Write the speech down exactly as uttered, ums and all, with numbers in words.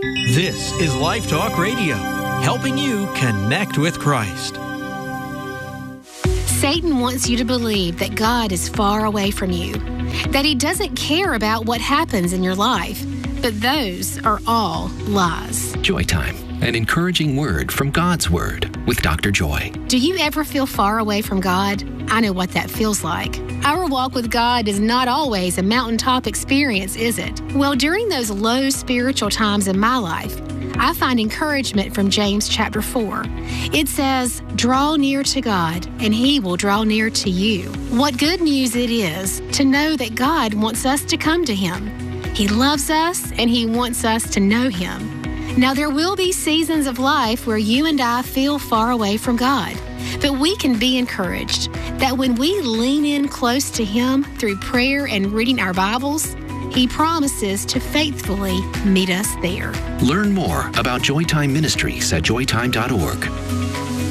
This is Life Talk Radio, helping you connect with Christ. Satan wants you to believe that God is far away from you, that he doesn't care about what happens in your life. But those are all lies. Joy Time, an encouraging word from God's Word with Doctor Joy. Do you ever feel far away from God? I know what that feels like. Our walk with God is not always a mountaintop experience, is it? Well, during those low spiritual times in my life, I find encouragement from James chapter four. It says, "Draw near to God, and he will draw near to you." What good news it is to know that God wants us to come to him. He loves us, and he wants us to know him. Now, there will be seasons of life where you and I feel far away from God, but we can be encouraged that when we lean in close to him through prayer and reading our Bibles, he promises to faithfully meet us there. Learn more about Joy Time Ministries at joy time dot org.